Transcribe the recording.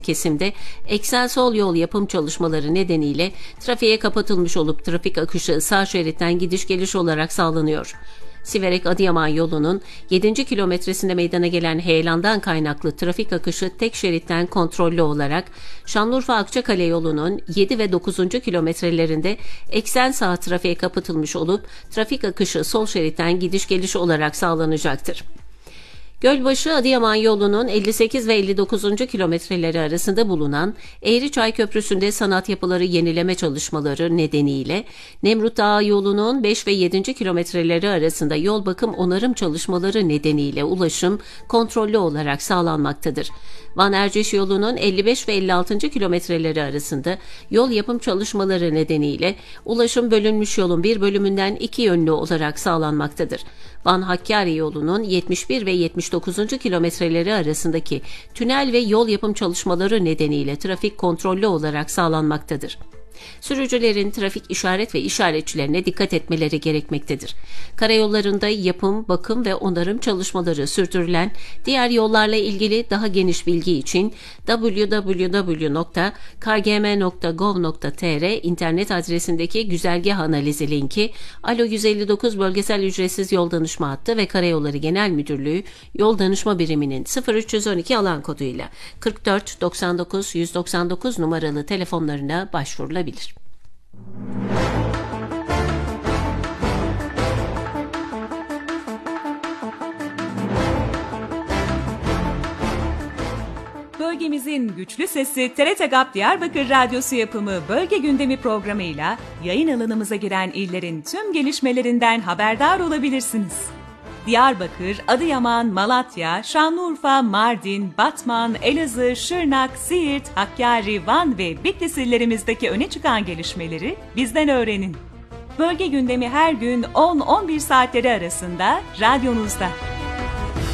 kesimde eksen sol yol yapım çalışmaları nedeniyle trafiğe kapatılmış olup trafik akışı sağ şeritten gidiş geliş olarak sağlanıyor. Siverek-Adıyaman yolunun 7. kilometresinde meydana gelen heyelandan kaynaklı trafik akışı tek şeritten kontrollü olarak Şanlıurfa-Akçakale yolunun 7 ve 9. kilometrelerinde eksen sağ trafiğe kapatılmış olup trafik akışı sol şeritten gidiş geliş olarak sağlanacaktır. Gölbaşı-Adıyaman yolunun 58 ve 59. kilometreleri arasında bulunan Eğriçay Köprüsü'nde sanat yapıları yenileme çalışmaları nedeniyle Nemrut Dağı yolunun 5 ve 7. kilometreleri arasında yol bakım onarım çalışmaları nedeniyle ulaşım kontrollü olarak sağlanmaktadır. Van-Erciş yolunun 55 ve 56. kilometreleri arasında yol yapım çalışmaları nedeniyle ulaşım bölünmüş yolun bir bölümünden iki yönlü olarak sağlanmaktadır. Van-Hakkari yolunun 71 ve 79. kilometreleri arasındaki tünel ve yol yapım çalışmaları nedeniyle trafik kontrollü olarak sağlanmaktadır. Sürücülerin trafik işaret ve işaretçilerine dikkat etmeleri gerekmektedir. Karayollarında yapım, bakım ve onarım çalışmaları sürdürülen diğer yollarla ilgili daha geniş bilgi için www.kgm.gov.tr internet adresindeki güzergah analizi linki, Alo 159 bölgesel ücretsiz yol danışma hattı ve Karayolları Genel Müdürlüğü Yol Danışma Biriminin 0312 alan koduyla 44 99 199 numaralı telefonlarına başvurulabilir. Bölgemizin güçlü sesi TRT GAP Diyarbakır Radyosu yapımı Bölge Gündemi programıyla yayın alanımıza giren illerin tüm gelişmelerinden haberdar olabilirsiniz. Diyarbakır, Adıyaman, Malatya, Şanlıurfa, Mardin, Batman, Elazığ, Şırnak, Siirt, Hakkari, Van ve Bitlis illerimizdeki öne çıkan gelişmeleri bizden öğrenin. Bölge gündemi her gün 10-11 saatleri arasında radyonuzda.